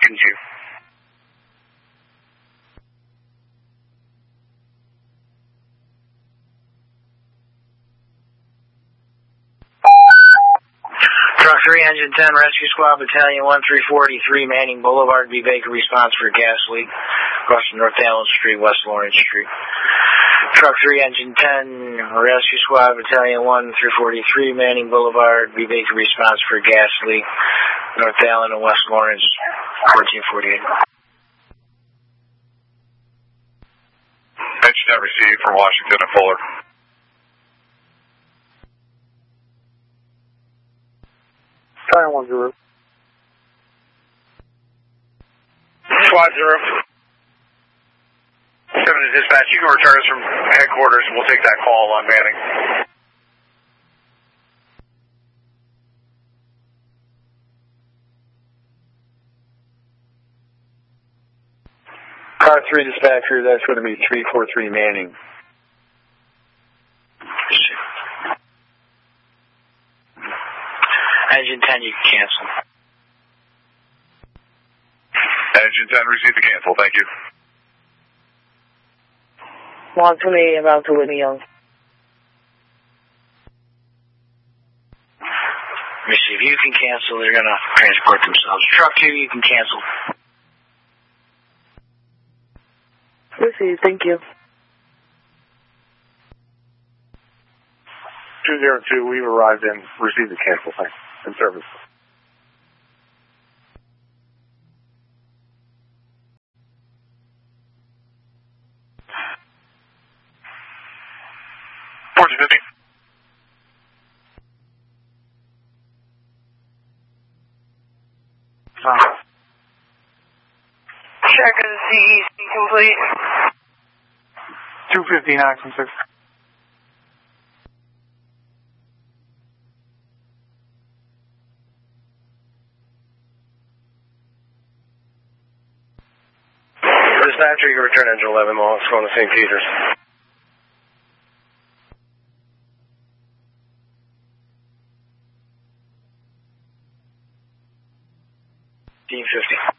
2-2. Truck 3, Engine 10, Rescue Squad, Battalion 1343, Manning Boulevard, B. Baker, response for gas leak, across North Allen Street, West Lawrence Street. Truck 3, Engine 10, Rescue Squad, Battalion 1343, Manning Boulevard, B. Baker, response for gas leak, North Allen and West Lawrence, 1448. Engine 10 received from Washington and Fuller. Battalion 10. Squad 0. 7 to dispatch. You can return us from headquarters and we'll take that call on Manning. Car 3 dispatcher, that's going to be 343 Manning. Engine 10, you can cancel. Engine 10 received the cancel. Thank you. Long to me, about to Whitney Young. Let me see, if you can cancel, they're going to transport themselves. Truck 2, you can cancel. Received, thank you. 202, we've arrived and received the cancel. Thanks. In service. Check of the CEC complete. 259, action 6. Dispatcher, you can return engine 11 while it's going to St. Peter's. Team 50.